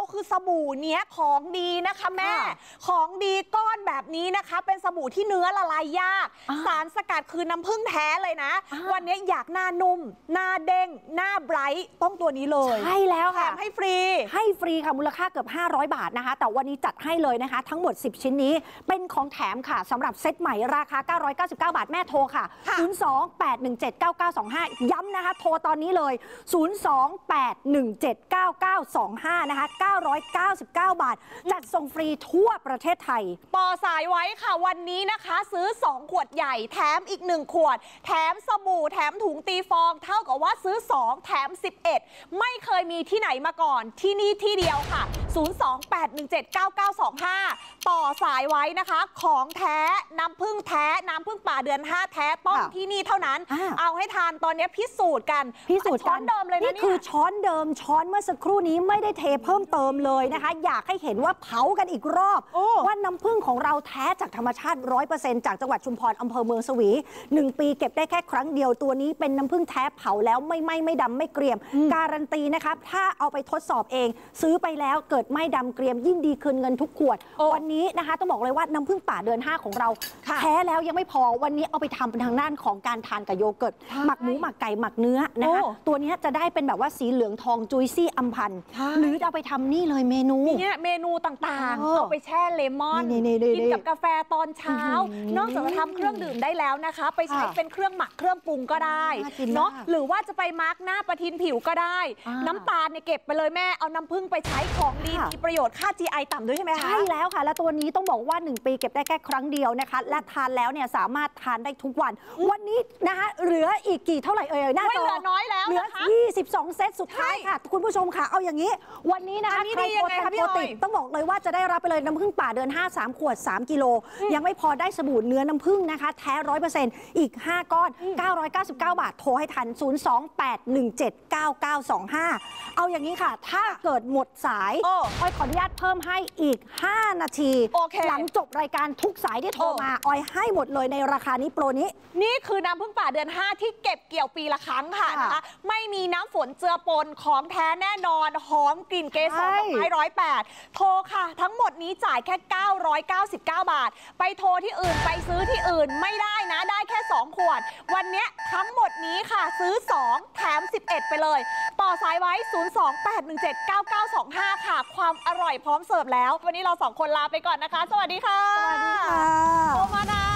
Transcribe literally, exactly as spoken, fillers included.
คือสบู่เนี้ยของดีนะคะแม่ของดีก้อนแบบนี้นะคะเป็นสบู่ที่เนื้อละลายยากสารสกัดคือน้ำผึ้งแท้เลยนะวันนี้อยากหน้านุ่มหน้าเด้งหน้าไบรท์ต้องตัวนี้เลยใช่แล้วค่ะให้ฟรีให้ฟรีค่ะมูลค่าเกือบห้าร้อยบาทนะคะแต่วันนี้จัดให้เลยนะคะทั้งหมดสิบชิ้นนี้เป็นของแถมค่ะสำหรับเซตใหม่ราคาเก้าร้อยเก้าสิบเก้าบาทแม่โทรค่ะศูนย์ สอง แปด หนึ่ง เจ็ด เก้า เก้า สอง ห้าย้ำนะคะโทรตอนนี้เลยศูนย์ สอง แปด หนึ่ง เจ็ด เก้า เก้า สอง ห้านะคะเก้าร้อยเก้าสิบเก้าบาทจัดส่งฟรีทั่วประเทศไทยต่อสายไว้ค่ะวันนี้นะคะซื้อสองขวดใหญ่แถมอีกหนึ่งขวดแถมสบู่แถมถุงตีฟองเท่ากับว่าซื้อสองแถมสิบเอ็ดไม่เคยมีที่ไหนมาก่อนที่นี่ที่เดียวค่ะศูนย์ สอง แปด หนึ่ง เจ็ด เก้า เก้า สอง ห้าต่อสายไว้นะคะของแท้น้ำผึ้งแท้น้ำผึ้งป่าเดือนห้าแท้ต้องที่นี่เท่านั้นเอาให้ทานตอนนี้พิสูจน์กันพิสูจน์ช้อนเดิมเลยนะนี่คือช้อนเดิมช้อนเมื่อสักครู่นี้ไม่ได้เทเพิ่มเติมเลยนะคะอยากให้เห็นว่าเผากันอีกรอบว่าน้ำผึ้งของเราแท้จากธรรมชาติ ร้อยเปอร์เซ็นต์ จากจังหวัดชุมพรอำเภอเมืองสวีหนึ่งปีเก็บได้แค่ครั้งเดียวตัวนี้เป็นน้ำผึ้งแท้เผาแล้วไม่ไหม้ไม่ดำไม่เกรียมการันตีนะคะถ้าเอาไปทดสอบเองซื้อไปแล้วเกิดไม่ดำเกรียมยิ่งดีคืนเงินทุกขวดวันนี้นะคะต้องบอกเลยว่าน้ำผึ้งป่าเดือนห้าของเราแท้แล้วยังไม่พอวันนี้เอาไปทำเป็นทางด้านของการทานกับโยเกิร์ตหมักหมูหมักไก่หมักเนื้อนะคะตัวนี้จะได้เป็นแบบว่าสีเหลืองทองจุยซี่อัมพันธ์หรือเอาไปทำนี่เลยเมนูนี่เมนูต่างๆเอาไปแช่เลมอนกินกับกาแฟตอนเช้านอกจากจะทำเครื่องดื่มได้แล้วนะคะไปใช้เป็นเครื่องหมักเครื่องปรุงก็ได้เนาะหรือว่าจะไปมาร์กหน้าประทินผิวก็ได้น้ำตาลเนี่ยเก็บไปเลยแม่เอาน้ำผึ้งไปใช้ของดีมีประโยชน์ค่า จี ไอ ต่ำด้วยใช่ไหมคะใช่แล้วค่ะและตัวนี้ต้องบอกว่าหนึ่งปีเก็บได้แค่ครั้งเดียวนะคะและทานแล้วเนี่ยสามารถทานได้ทุกวันวันนี้นะคะเหลืออีกกี่เท่าไหร่เอ่ยหน้าจอไม่เหลือน้อยแล้วเหลือยี่สิบสองเซตสุดท้ายค่ะคุณผู้ชมค่ะเอาอย่างนี้วันนี้นะคะใครโทรทันโทรติดต้องบอกเลยว่าจะได้รับไปเลยน้ำผึ้งป่าเดือนห้า สามขวดสามกิโลยังไม่พอได้สบู่เนื้อน้ำผึ้งนะคะแท้ ร้อยเปอร์เซ็นต์ อีกห้าก้อนเก้าร้อยเก้าสิบเก้าบาทโทรให้ทันศูนย์ สอง แปด หนึ่ง เจ็ด เก้า เก้า สอง ห้าเอาอย่างนี้ค่ะถ้าเกิดหมดสายอ้อยขออนุญาตเพิ่มให้อีกห้านาทีหลังจบรายการทุกสายที่โทรมาอ้อยให้หมดเลยในราคานี้โปรนี้นี่คือน้ำผึ้งป่าเดือนห้าที่เก็บเกี่ยวปีละครั้งค่ะนะคะไม่มีน้ำฝนเจือปนของแท้แน่นอนหอมกลิ่นเกสรดอกไม้ร้อยแปดโทรค่ะทั้งหมดนี้จ่ายแค่เก้าร้อยเก้าสิบเก้าบาทไปโทรที่อื่นไปซื้อที่อื่นไม่ได้นะได้แค่สองขวดวันนี้ทั้งหมดนี้ค่ะซื้อสองแถมสิบเอ็ดไปเลยต่อสายไว้ศูนย์ สอง แปด หนึ่ง เจ็ด เก้า เก้า สอง ห้าค่ะความอร่อยพร้อมเสิร์ฟแล้ววันนี้เราสองคนลาไปก่อนนะคะสวัสดีค่ะสวัสดีค่ะโทรมานะ